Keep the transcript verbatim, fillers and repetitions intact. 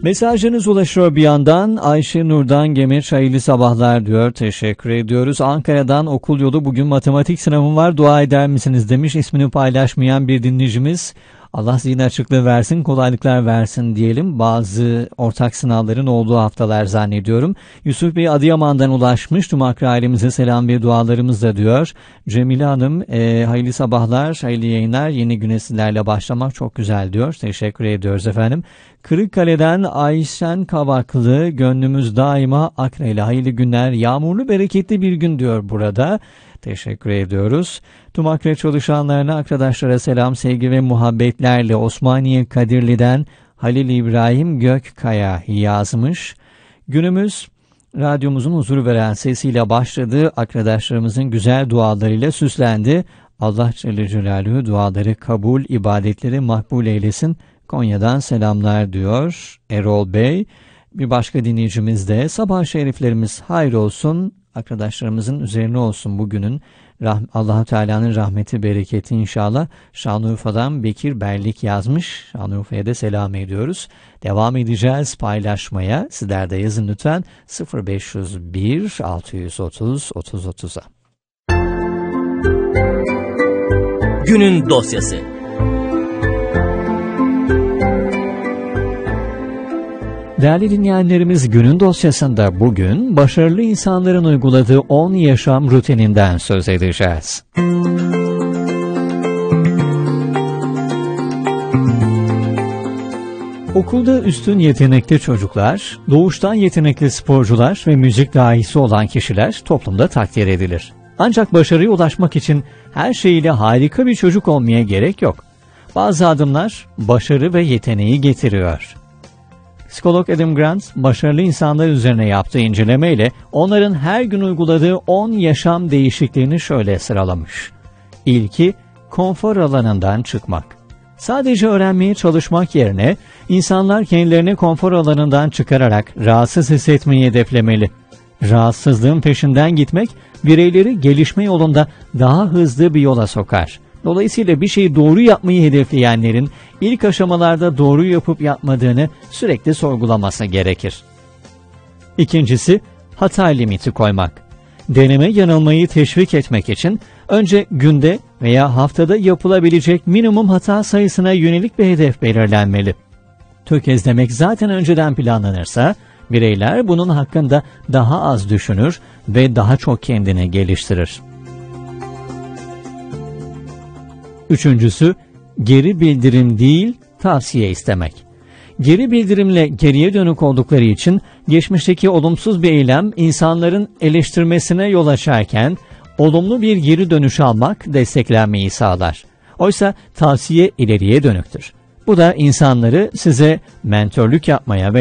Mesajınız ulaşıyor bir yandan. Ayşe Nur'dan Gemeç hayırlı sabahlar diyor. Teşekkür ediyoruz. Ankara'dan okul yolu bugün matematik sınavım var. Dua eder misiniz demiş. İsmini paylaşmayan bir dinleyicimiz. Allah zihin açıklığı versin, kolaylıklar versin diyelim. Bazı ortak sınavların olduğu haftalar zannediyorum. Yusuf Bey Adıyaman'dan ulaşmış. Tüm akra ailemize selam ve dualarımızla diyor. Cemile Hanım e, hayırlı sabahlar, hayırlı yayınlar. Yeni güne sizlerle başlamak çok güzel diyor. Teşekkür ediyoruz efendim. Kırıkkale'den Ayşen Kavaklı, gönlümüz daima akra ile hayırlı günler, yağmurlu bereketli bir gün diyor burada. Teşekkür ediyoruz. Tüm akra çalışanlarına, arkadaşlara selam, sevgi ve muhabbetlerle Osmaniye Kadirli'den Halil İbrahim Gökkaya yazmış. Günümüz radyomuzun huzur veren sesiyle başladı. Arkadaşlarımızın güzel dualarıyla süslendi. Allah Celle Celaluhu duaları kabul, ibadetleri makbul eylesin. Konya'dan selamlar diyor Erol Bey. Bir başka dinleyicimiz de sabah şeriflerimiz hayır olsun, arkadaşlarımızın üzerine olsun bugünün. Rah- Allah-u Teala'nın rahmeti, bereketi inşallah. Şanlıurfa'dan Bekir Berlik yazmış. Şanlıurfa'ya da selam ediyoruz. Devam edeceğiz paylaşmaya. Sizler de yazın lütfen sıfır beş yüz bir altı yüz otuz otuz otuza. Günün dosyası. Değerli dinleyenlerimiz, günün dosyasında bugün başarılı insanların uyguladığı on yaşam rutininden söz edeceğiz. Okulda üstün yetenekli çocuklar, doğuştan yetenekli sporcular ve müzik dahisi olan kişiler toplumda takdir edilir. Ancak başarıya ulaşmak için her şeyiyle harika bir çocuk olmaya gerek yok. Bazı adımlar başarı ve yeteneği getiriyor. Psikolog Adam Grant, başarılı insanlar üzerine yaptığı incelemeyle onların her gün uyguladığı on yaşam değişikliğini şöyle sıralamış. İlki, konfor alanından çıkmak. Sadece öğrenmeye çalışmak yerine insanlar kendilerini konfor alanından çıkararak rahatsız hissetmeyi hedeflemeli. Rahatsızlığın peşinden gitmek, bireyleri gelişme yolunda daha hızlı bir yola sokar. Dolayısıyla bir şeyi doğru yapmayı hedefleyenlerin ilk aşamalarda doğru yapıp yapmadığını sürekli sorgulaması gerekir. İkincisi, hata limiti koymak. Deneme yanılmayı teşvik etmek için önce günde veya haftada yapılabilecek minimum hata sayısına yönelik bir hedef belirlenmeli. Tökezlemek zaten önceden planlanırsa, bireyler bunun hakkında daha az düşünür ve daha çok kendini geliştirir. Üçüncüsü, geri bildirim değil, tavsiye istemek. Geri bildirimle geriye dönük oldukları için geçmişteki olumsuz bir eylem insanların eleştirmesine yol açarken olumlu bir geri dönüş almak desteklenmeyi sağlar. Oysa tavsiye ileriye dönüktür. Bu da insanları size mentörlük yapmaya ve